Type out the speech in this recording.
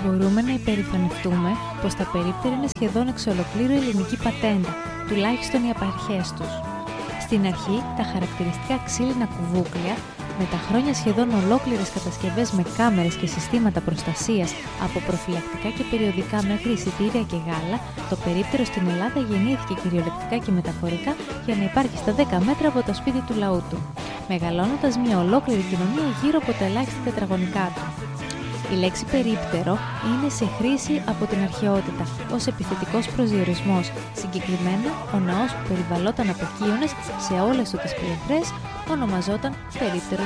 Μπορούμε να υπερηφανευτούμε πως τα περίπτερα είναι σχεδόν εξ ολοκλήρου ελληνική πατέντα, τουλάχιστον οι απαρχές τους. Στην αρχή, τα χαρακτηριστικά ξύλινα κουβούκλια, με τα χρόνια σχεδόν ολόκληρες κατασκευές με κάμερες και συστήματα προστασίας από προφυλακτικά και περιοδικά μέχρι εισιτήρια και γάλα, το περίπτερο στην Ελλάδα γεννήθηκε κυριολεκτικά και μεταφορικά για να υπάρχει στα 10 μέτρα από το σπίτι του λαού του, μεγαλώνοντας μια ολόκληρη κοινωνία γύρω από τα ελάχιστα τετραγωνικά του. Η λέξη περίπτερο είναι σε χρήση από την αρχαιότητα ως επιθετικός προσδιορισμός. Συγκεκριμένα, ο ναός που περιβαλλόταν από κύονες σε όλες του τις πλευρές ονομαζόταν περίπτερος